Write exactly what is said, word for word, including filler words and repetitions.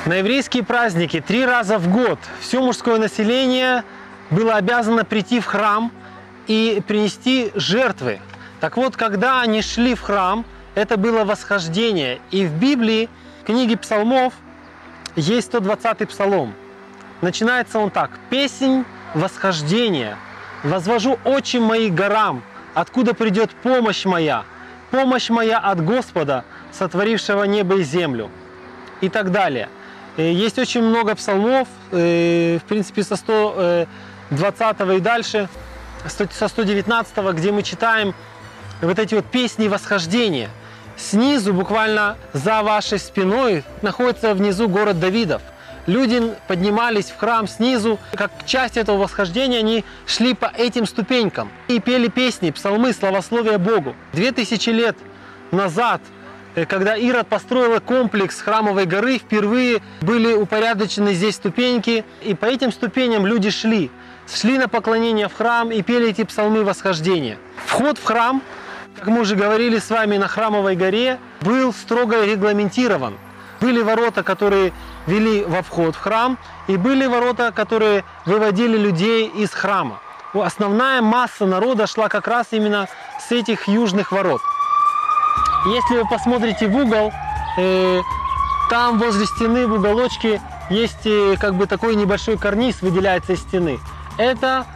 На еврейские праздники три раза в год все мужское население было обязано прийти в храм и принести жертвы. Так вот, когда они шли в храм, это было восхождение. И в Библии, в книге псалмов, есть сто двадцатый псалом. Начинается он так. «Песнь восхождения. Возвожу очи мои к горам, откуда придет помощь моя. Помощь моя от Господа, сотворившего небо и землю». И так далее. Есть очень много псалмов, в принципе, со сто двадцатого и дальше, со сто девятнадцатого, где мы читаем вот эти вот песни восхождения. Снизу, буквально за вашей спиной, находится внизу город Давидов. Люди поднимались в храм снизу, как часть этого восхождения они шли по этим ступенькам и пели песни, псалмы, славословия Богу. Две тысячи лет назад, когда Ирод построил комплекс Храмовой горы, впервые были упорядочены здесь ступеньки, и по этим ступеням люди шли. Шли на поклонение в храм и пели эти псалмы восхождения. Вход в храм, как мы уже говорили с вами, на Храмовой горе, был строго регламентирован. Были ворота, которые вели во вход в храм, и были ворота, которые выводили людей из храма. Основная масса народа шла как раз именно с этих южных ворот. Если вы посмотрите в угол, э, там возле стены в уголочке есть э, как бы такой небольшой карниз, выделяется из стены. Это